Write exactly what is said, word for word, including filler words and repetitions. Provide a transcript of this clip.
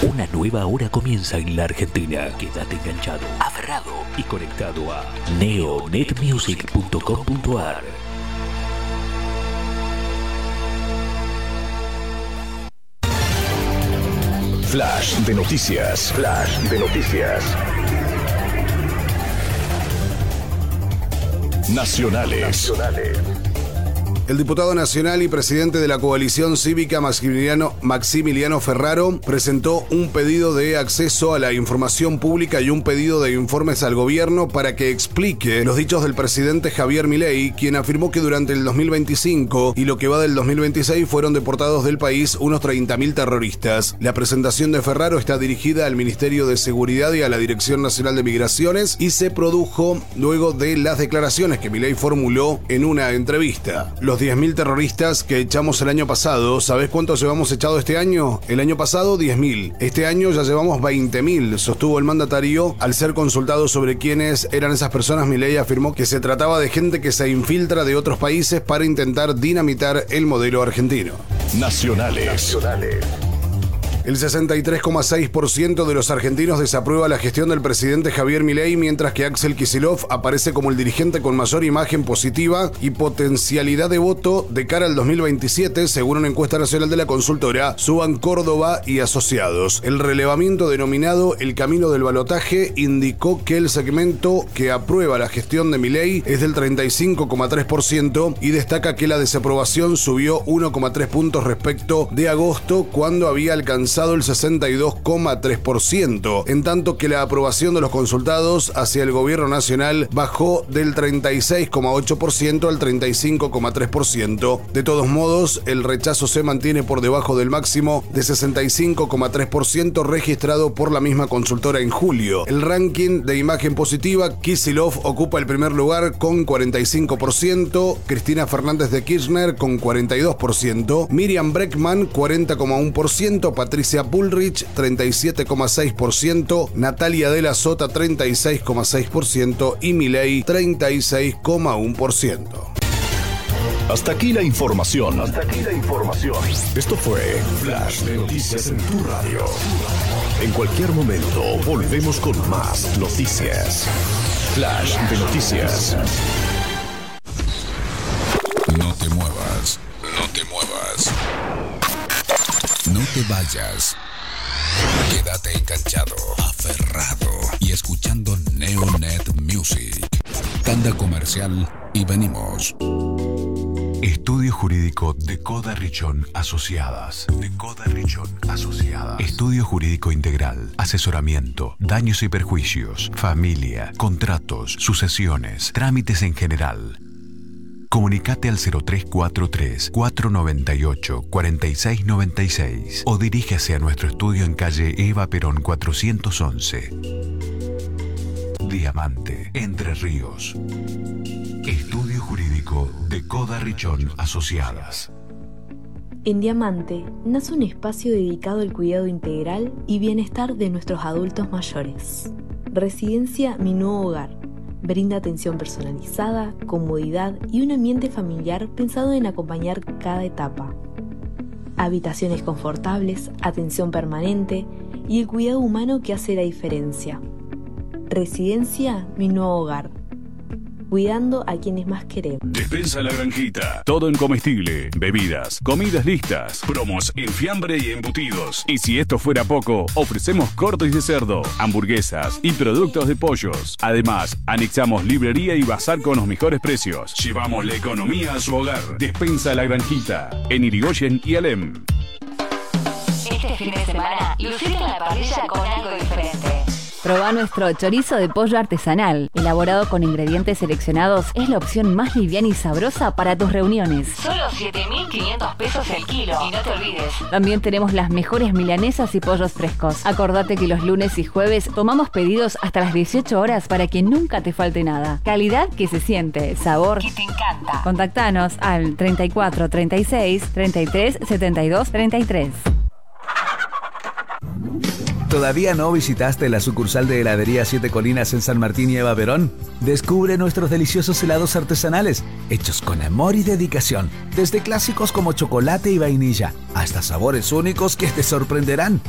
Una nueva hora comienza en la Argentina. Quédate enganchado, aferrado y conectado a neo net music punto com punto a r. Flash de noticias. Flash de noticias. Nacionales. Nacionales. El diputado nacional y presidente de la coalición cívica Maximiliano, Maximiliano Ferraro presentó un pedido de acceso a la información pública y un pedido de informes al gobierno para que explique los dichos del presidente Javier Milei, quien afirmó que durante el dos mil veinticinco y lo que va del dos mil veintiséis fueron deportados del país unos treinta mil terroristas. La presentación de Ferraro está dirigida al Ministerio de Seguridad y a la Dirección Nacional de Migraciones y se produjo luego de las declaraciones que Milei formuló en una entrevista. Los diez mil terroristas que echamos el año pasado, ¿sabés cuántos llevamos echado este año? El año pasado diez mil. Este año ya llevamos veinte mil, sostuvo el mandatario. Al ser consultado sobre quiénes eran esas personas, Milei afirmó que se trataba de gente que se infiltra de otros países para intentar dinamitar el modelo argentino. Nacionales. Nacionales. El sesenta y tres coma seis por ciento de los argentinos desaprueba la gestión del presidente Javier Milei, mientras que Axel Kicillof aparece como el dirigente con mayor imagen positiva y potencialidad de voto de cara al dos mil veintisiete, según una encuesta nacional de la consultora Suban Córdoba y Asociados. El relevamiento denominado El Camino del Balotaje indicó que el segmento que aprueba la gestión de Milei es del treinta y cinco coma tres por ciento y destaca que la desaprobación subió uno coma tres puntos respecto de agosto, cuando había alcanzado el sesenta y dos coma tres por ciento, en tanto que la aprobación de los consultados hacia el gobierno nacional bajó del treinta y seis coma ocho por ciento al treinta y cinco coma tres por ciento. De todos modos, el rechazo se mantiene por debajo del máximo de sesenta y cinco coma tres por ciento registrado por la misma consultora en julio. El ranking de imagen positiva, Kicillof ocupa el primer lugar con cuarenta y cinco por ciento, Cristina Fernández de Kirchner con cuarenta y dos por ciento, Miriam Bregman cuarenta coma uno por ciento, Patricia Bullrich treinta y siete coma seis por ciento, Natalia de la Sota treinta y seis coma seis por ciento y Milei treinta y seis coma uno por ciento. Hasta aquí la información. Hasta aquí la información. Esto fue Flash de Noticias en tu radio. En cualquier momento volvemos con más noticias. Flash de Noticias. No te muevas. No te muevas. No te vayas. Quédate enganchado, aferrado y escuchando Neonet Music. Tanda comercial y venimos. Estudio Jurídico de Coda Richón Asociadas. De Coda Richón Asociadas. Estudio Jurídico Integral. Asesoramiento, daños y perjuicios, familia, contratos, sucesiones, trámites en general. Comunicate al cero tres cuatro tres, cuatro nueve ocho, cuatro seis nueve seis o dirígase a nuestro estudio en calle Eva Perón cuatrocientos once. Diamante, Entre Ríos. Estudio Jurídico de Coda Richón Asociadas. En Diamante nace un espacio dedicado al cuidado integral y bienestar de nuestros adultos mayores. Residencia Mi Nuevo Hogar. Brinda atención personalizada, comodidad y un ambiente familiar pensado en acompañar cada etapa. Habitaciones confortables, atención permanente y el cuidado humano que hace la diferencia. Residencia Mi Nuevo Hogar. Cuidando a quienes más queremos. Despensa La Granjita. Todo en comestible, bebidas, comidas listas, promos en fiambre y embutidos. Y si esto fuera poco, ofrecemos cortes de cerdo, hamburguesas y productos de pollos. Además, anexamos librería y bazar con los mejores precios. Llevamos la economía a su hogar. Despensa La Granjita. En Irigoyen y Alem. Este fin de semana, lucite en la parrilla con algo diferente. Probá nuestro chorizo de pollo artesanal. Elaborado con ingredientes seleccionados, es la opción más liviana y sabrosa para tus reuniones. Solo siete mil quinientos pesos el kilo. Y no te olvides. También tenemos las mejores milanesas y pollos frescos. Acordate que los lunes y jueves tomamos pedidos hasta las dieciocho horas para que nunca te falte nada. Calidad que se siente, sabor que te encanta. Contactanos al treinta y cuatro, treinta y seis, treinta y tres, setenta y dos, treinta y tres. ¿Todavía no visitaste la sucursal de Heladería Siete Colinas en San Martín y Eva Perón? Descubre nuestros deliciosos helados artesanales, hechos con amor y dedicación, desde clásicos como chocolate y vainilla, hasta sabores únicos que te sorprenderán.